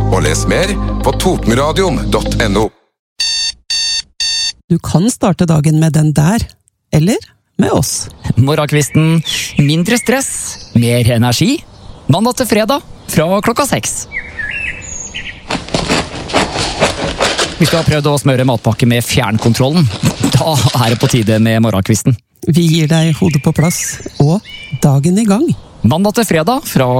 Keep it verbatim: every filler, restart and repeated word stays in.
Og les mer på totenradion punktum no. Du kan starte dagen med den der, eller med oss. Morgenkvisten, mindre stress, mer energi. Mandag til fredag, fra klokka seks. Vi skal ha prøvd å smøre matpakke med fjernkontrollen. Da er det på tide med morgenkvisten. Vi gir deg hodet på plass, og dagen i gang. Mandag til fredag, fra